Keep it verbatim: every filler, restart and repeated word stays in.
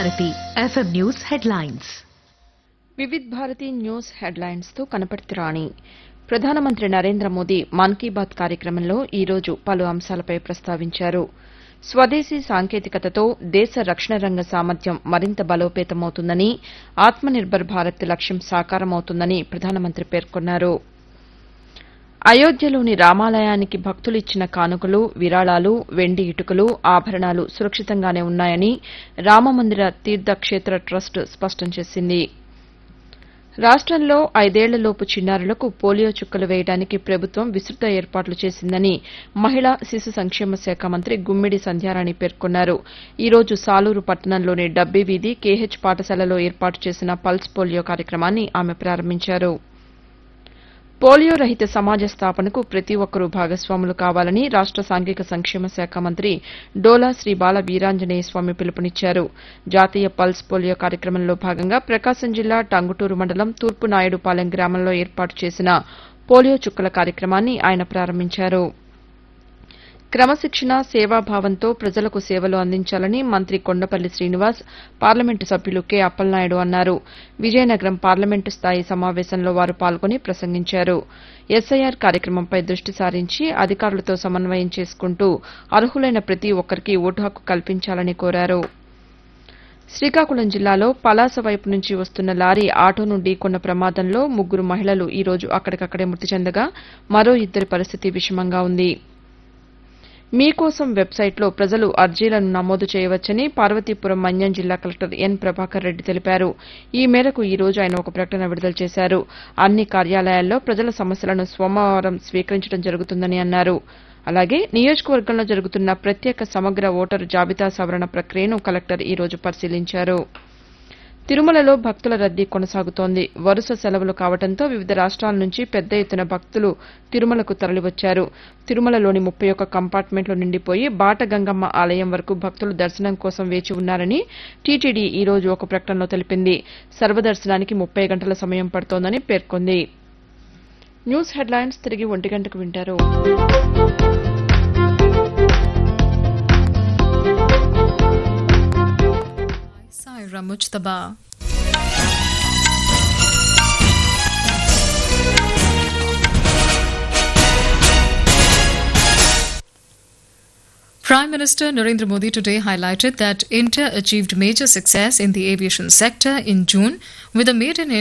Bharati FM news headlines. Vividh Bharati news headlines తో కనపర్తి రాణి. ప్రధానమంత్రి నరేంద్ర మోదీ మన్ కీ బాత్ కార్యక్రమంలో ఈ రోజు పలు అంశాలపై ప్రస్తావించారు. స్వదేశీ సాంకేతికతతో దేశ రక్షణ రంగ సామర్థ్యం మరింత బలోపేతమవుతుందని, ఆత్మనిర్భర్ భారత్ లక్ష్యం సాకారమవుతుందని ప్రధానమంత్రి పేర్కొన్నారు. అయోధ్యలోని రామాలయానికి భక్తులిచ్చిన కానుకలు, విరాళాలు, వెండి ఇటుకలు, ఆభరణాలు సురక్షితంగానే ఉన్నాయని రామమందిర తీర్థక్షేత్ర ట్రస్ట్ స్పష్టం చేసింది. రాష్టంలో ఐదేళ్లలోపు చిన్నారులకు పోలియో చుక్కలు వేయడానికి ప్రభుత్వం విస్తృత ఏర్పాట్లు చేసిందని మహిళా శిశు సంక్షేమ శాఖ మంత్రి గుమ్మిడి సంధ్యారాణి పేర్కొన్నారు. ఈ రోజు సాలూరు పట్టణంలోని డబ్బీ వీధి కేహెచ్ పాఠశాలలో ఏర్పాటు చేసిన పల్స్ పోలియో కార్యక్రమాన్ని ఆమె ప్రారంభించారు. పోలియో రహిత సమాజ స్థాపనకు ప్రతి ఒక్కరూ భాగస్వాములు కావాలని రాష్ట సాంఘిక సంక్షేమ శాఖ మంత్రి డోలా శ్రీ బాల వీరాంజనేయ స్వామి పిలుపునిచ్చారు. జాతీయ పల్స్ పోలియో కార్యక్రమంలో భాగంగా ప్రకాశం జిల్లా టంగుటూరు మండలం తూర్పు నాయుడుపాలెం గ్రామంలో ఏర్పాటు చేసిన పోలియో చుక్కల కార్యక్రమాన్ని ఆయన ప్రారంభించారు. క్రమశిక్షణ, సేవాభావంతో ప్రజలకు సేవలు అందించాలని మంత్రి కొండపల్లి శ్రీనివాస్, పార్లమెంటు సభ్యులు కె అప్పలనాయుడు అన్నారు. విజయనగరం పార్లమెంటు స్థాయి సమావేశంలో వారు పాల్గొని ప్రసంగించారు. ఎస్ఐఆర్ కార్యక్రమంపై దృష్టి సారించి అధికారులతో సమన్వయం చేసుకుంటూ అర్హులైన ప్రతి ఒక్కరికి ఓటు హక్కు కల్పించాలని కోరారు. శ్రీకాకుళం జిల్లాలో పలాస వైపు నుంచి వస్తున్న లారీ ఆటోను ఢీకొన్న ప్రమాదంలో ముగ్గురు మహిళలు ఈ రోజు అక్కడికక్కడే మృతి చెందగా మరో ఇద్దరి పరిస్థితి విషమంగా ఉంది. మీకోసం వెబ్సైట్లో ప్రజలు అర్జీలను నమోదు చేయవచ్చని పార్వతీపురం మన్యం జిల్లా కలెక్టర్ ఎన్ ప్రభాకర్ రెడ్డి తెలిపారు. ఈ మేరకు ఈ రోజు ఆయన ఒక ప్రకటన విడుదల చేశారు. అన్ని కార్యాలయాల్లో ప్రజల సమస్యలను సోమవారం స్వీకరించడం జరుగుతుందని అన్నారు. అలాగే నియోజకవర్గంలో జరుగుతున్న ప్రత్యేక సమగ్ర ఓటరు జాబితా సవరణ ప్రక్రియను కలెక్టర్ ఈ రోజు పరిశీలించారు. తిరుమలలో భక్తుల రద్దీ కొనసాగుతోంది. వరుస సెలవులు కావడంతో వివిధ రాష్ట్రాల నుంచి పెద్ద ఎత్తున భక్తులు తిరుమలకు తరలివచ్చారు. తిరుమలలోని ముప్పై ఒక్క కంపార్ట్మెంట్లు నిండిపోయి బాటగంగమ్మ ఆలయం వరకు భక్తులు దర్శనం కోసం వేచి ఉన్నారని టీటీడీ ఈ రోజు ఒక ప్రకటనలో తెలిపింది. సర్వదర్శనానికి ముప్పై గంటల సమయం పడుతోందని పేర్కొంది. న్యూస్ హెడ్లైన్స్ తిరిగి ఒంటి గంటకు వింటారు. Saira Mujtaba. Prime Minister Narendra Modi today highlighted that India achieved major success in the aviation sector in June with a maiden